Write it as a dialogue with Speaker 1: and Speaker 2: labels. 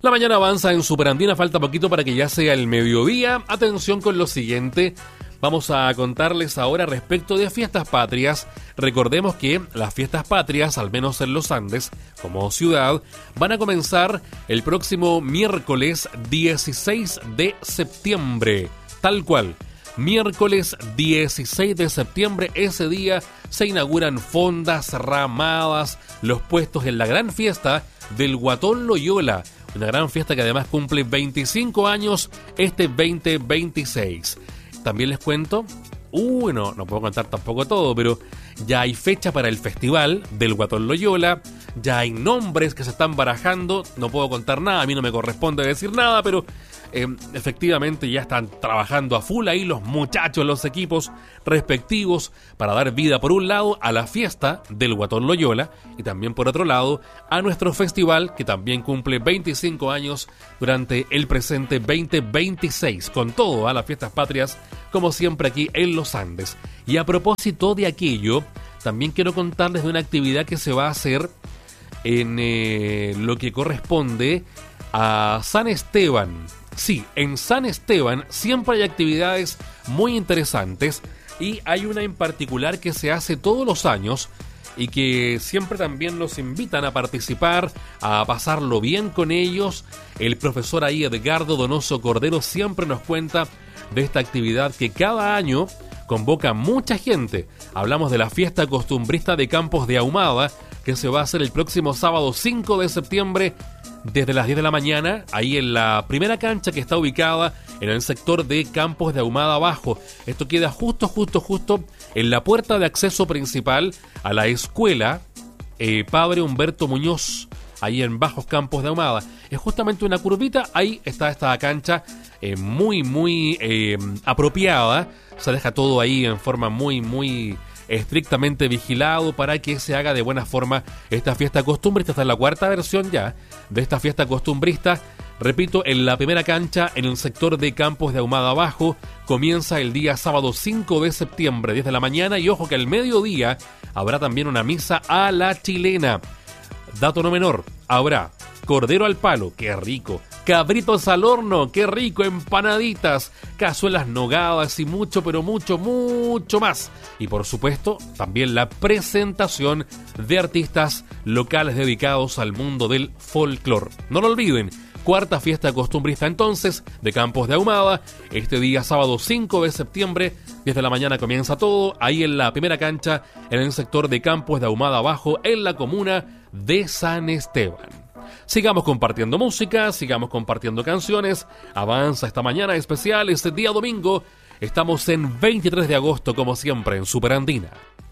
Speaker 1: La mañana avanza en Superandina, falta poquito para que ya sea el mediodía. Atención con lo siguiente. Vamos a contarles ahora respecto de fiestas patrias. Recordemos que las fiestas patrias, al menos en los Andes, como ciudad, van a comenzar el próximo miércoles 16 de septiembre. Tal cual. Miércoles 16 de septiembre, ese día se inauguran fondas, ramadas, los puestos en la gran fiesta del Guatón Loyola. Una gran fiesta que además cumple 25 años este 2026. También les cuento, no puedo contar tampoco todo, pero ya hay fecha para el festival del Guatón Loyola, ya hay nombres que se están barajando, no puedo contar nada, a mí no me corresponde decir nada, pero efectivamente ya están trabajando a full ahí los muchachos, los equipos respectivos para dar vida por un lado a la fiesta del Guatón Loyola y también por otro lado a nuestro festival que también cumple 25 años durante el presente 2026 con todo a las fiestas patrias como siempre aquí en los Andes. Y a propósito de aquello, también quiero contarles de una actividad que se va a hacer en lo que corresponde a San Esteban. Sí, en San Esteban siempre hay actividades muy interesantes y hay una en particular que se hace todos los años y que siempre también los invitan a participar, a pasarlo bien con ellos. El profesor ahí Edgardo Donoso Cordero siempre nos cuenta de esta actividad que cada año convoca mucha gente. Hablamos de la fiesta costumbrista de Campos de Ahumada que se va a hacer el próximo sábado 5 de septiembre desde las 10 de la mañana, ahí en la primera cancha que está ubicada en el sector de Campos de Ahumada Abajo. Esto queda justo en la puerta de acceso principal a la escuela Padre Humberto Muñoz, ahí en Bajos Campos de Ahumada. Es justamente una curvita, ahí está esta cancha muy apropiada. Se deja todo ahí en forma muy estrictamente vigilado para que se haga de buena forma esta fiesta costumbrista. Esta es la cuarta versión ya de esta fiesta costumbrista. Repito, en la primera cancha, en el sector de Campos de Ahumada Abajo, comienza el día sábado 5 de septiembre, 10 de la mañana, y ojo que al mediodía habrá también una misa a la chilena. Dato no menor, habrá cordero al palo, qué rico, cabritos al horno, qué rico, empanaditas, cazuelas nogadas y mucho más. Y por supuesto, también la presentación de artistas locales dedicados al mundo del folclore. No lo olviden, cuarta fiesta costumbrista entonces de Campos de Ahumada, este día sábado 5 de septiembre, 10 de la mañana comienza todo, ahí en la primera cancha, en el sector de Campos de Ahumada Abajo, en la comuna de San Esteban. Sigamos compartiendo música, sigamos compartiendo canciones. Avanza esta mañana especial, este día domingo. Estamos en 23 de agosto, como siempre, en Superandina.